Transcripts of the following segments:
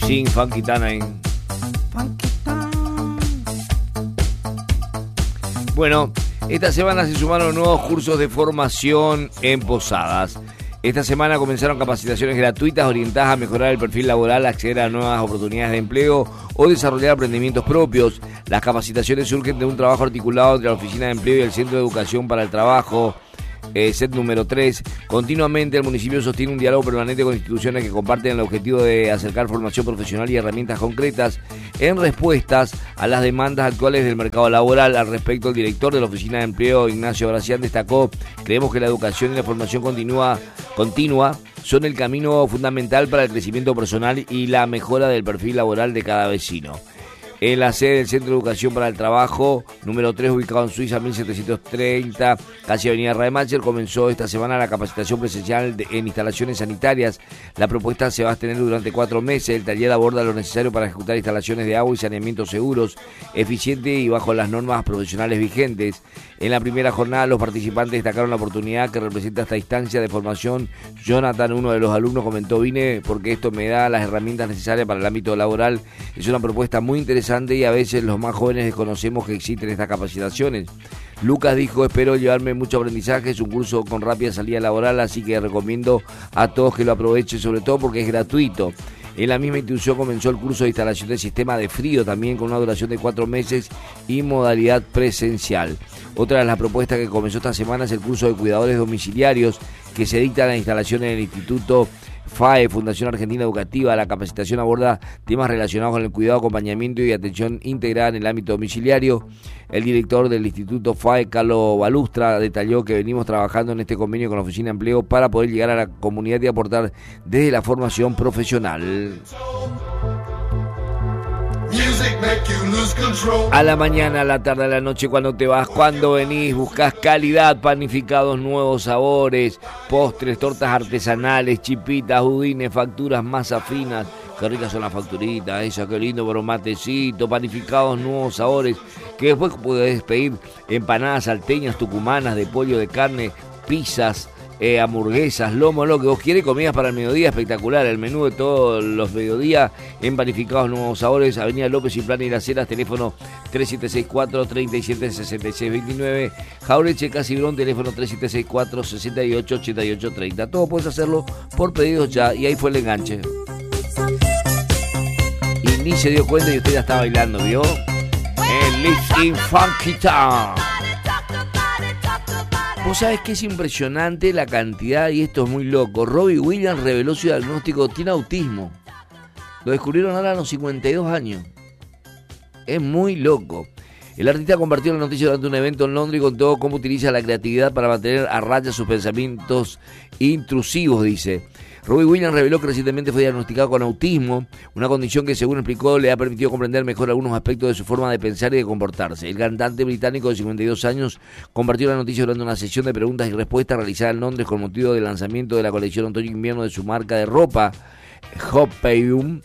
Sin Funky Time. Bueno, esta semana se sumaron nuevos cursos de formación en Posadas. Esta semana comenzaron capacitaciones gratuitas orientadas a mejorar el perfil laboral, acceder a nuevas oportunidades de empleo o desarrollar emprendimientos propios. Las capacitaciones surgen de un trabajo articulado entre la Oficina de Empleo y el Centro de Educación para el Trabajo, set número 3. Continuamente el municipio sostiene un diálogo permanente con instituciones que comparten el objetivo de acercar formación profesional y herramientas concretas en respuestas a las demandas actuales del mercado laboral. Al respecto, el director de la Oficina de Empleo, Ignacio Gracián, destacó: creemos que la educación y la formación continua son el camino fundamental para el crecimiento personal y la mejora del perfil laboral de cada vecino. En la sede del Centro de Educación para el Trabajo, número 3, ubicado en Suiza 1730, casi Avenida Rademacher, comenzó esta semana la capacitación presencial en instalaciones sanitarias. La propuesta se va a extender durante 4 meses. El taller aborda lo necesario para ejecutar instalaciones de agua y saneamiento seguros, eficientes y bajo las normas profesionales vigentes. En la primera jornada, los participantes destacaron la oportunidad que representa esta instancia de formación. Jonathan, uno de los alumnos, comentó: vine porque esto me da las herramientas necesarias para el ámbito laboral. Es una propuesta muy interesante y a veces los más jóvenes desconocemos que existen estas capacitaciones. Lucas dijo: espero llevarme mucho aprendizaje, es un curso con rápida salida laboral, así que recomiendo a todos que lo aprovechen, sobre todo porque es gratuito. En la misma institución comenzó el curso de instalación del sistema de frío, también con una duración de 4 meses y modalidad presencial. Otra de las propuestas que comenzó esta semana es el curso de cuidadores domiciliarios, que se dicta en la instalación en el Instituto FAE, Fundación Argentina Educativa. La capacitación aborda temas relacionados con el cuidado, acompañamiento y atención integrada en el ámbito domiciliario. El director del Instituto FAE, Carlos Balustra, detalló que venimos trabajando en este convenio con la Oficina de Empleo para poder llegar a la comunidad y aportar desde la formación profesional. A la mañana, a la tarde, a la noche, cuando te vas, cuando venís, buscas calidad, panificados, nuevos sabores, postres, tortas artesanales, chipitas, budines, facturas, masas finas. Qué ricas son las facturitas, esas, qué lindo, pero matecito, panificados, nuevos sabores, que después podés pedir empanadas salteñas, tucumanas, de pollo, de carne, pizzas, hamburguesas, lomo, lo que vos quieres, comidas para el mediodía, espectacular. El menú de todos los mediodías en Panificados Nuevos Sabores, Avenida López y Plana y Las Heras, teléfono 3764-376629, Jaureche Casibrón, teléfono 3764-688830. Todo puedes hacerlo por pedidos ya, y ahí fue el enganche. Y ni se dio cuenta y usted ya está bailando, ¿vio? El Lifting Funky Town. Vos sabés que es impresionante la cantidad, y esto es muy loco. Robbie Williams reveló su diagnóstico: tiene autismo. Lo descubrieron ahora a los 52 años. Es muy loco. El artista compartió la noticia durante un evento en Londres y contó cómo utiliza la creatividad para mantener a raya sus pensamientos intrusivos, dice. Robbie Williams reveló que recientemente fue diagnosticado con autismo, una condición que, según explicó, le ha permitido comprender mejor algunos aspectos de su forma de pensar y de comportarse. El cantante británico de 52 años compartió la noticia durante una sesión de preguntas y respuestas realizada en Londres con motivo del lanzamiento de la colección otoño-invierno de su marca de ropa, Hopeum,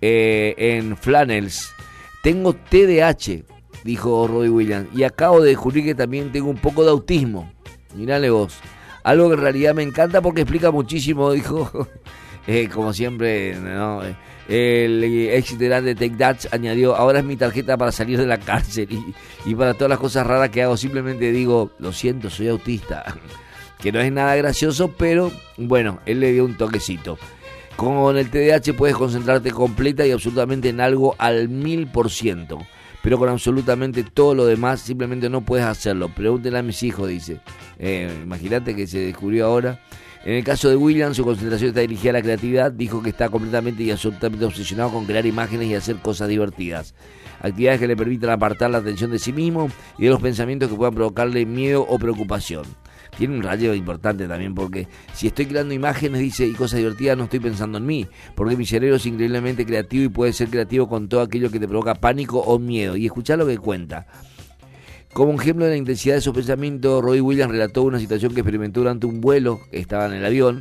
en Flannels. Tengo TDAH, dijo Robbie Williams, y acabo de descubrir que también tengo un poco de autismo. Mirale vos. Algo que en realidad me encanta porque explica muchísimo, dijo. Como siempre, ¿no? El ex integrante de Take That añadió: ahora es mi tarjeta para salir de la cárcel y para todas las cosas raras que hago. Simplemente digo: lo siento, soy autista. Que no es nada gracioso, pero bueno, él le dio un toquecito. Con el TDAH puedes concentrarte completa y absolutamente en algo al 1000%. Pero con absolutamente todo lo demás simplemente no puedes hacerlo. Pregúntenle a mis hijos, dice. Imagínate que se descubrió ahora. En el caso de Williams, su concentración está dirigida a la creatividad. Dijo que está completamente y absolutamente obsesionado con crear imágenes y hacer cosas divertidas. Actividades que le permitan apartar la atención de sí mismo y de los pensamientos que puedan provocarle miedo o preocupación. Tiene un rayo importante también, porque si estoy creando imágenes, dice, y cosas divertidas, no estoy pensando en mí, porque mi cerebro es increíblemente creativo y puede ser creativo con todo aquello que te provoca pánico o miedo. Y escuchá lo que cuenta. Como un ejemplo de la intensidad de esos pensamientos, Robbie Williams relató una situación que experimentó durante un vuelo, estaba en el avión.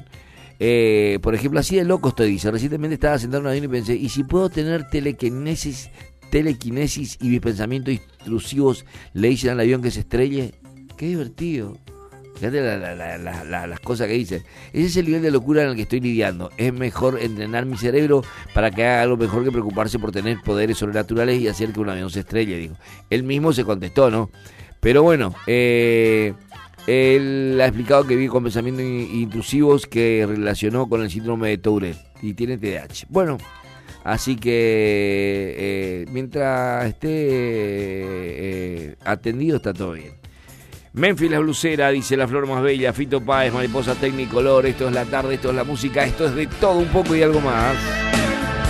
Por ejemplo, así de loco estoy, dice. Recientemente estaba sentado en un avión y pensé: ¿y si puedo tener telequinesis y mis pensamientos intrusivos le dicen al avión que se estrelle? ¡Qué divertido! Fíjate las cosas que dicen. Ese es el nivel de locura en el que estoy lidiando. Es mejor entrenar mi cerebro para que haga algo mejor que preocuparse por tener poderes sobrenaturales y hacer que un avión se estrelle, dijo. Él mismo se contestó, ¿no? Pero bueno, él ha explicado que vive con pensamientos intrusivos que relacionó con el síndrome de Tourette y tiene TDAH. Bueno, así que mientras esté atendido está todo bien. Memphis la blusera, dice la flor más bella, Fito Páez, mariposa Technicolor, esto es la tarde, esto es la música, esto es de todo un poco y algo más.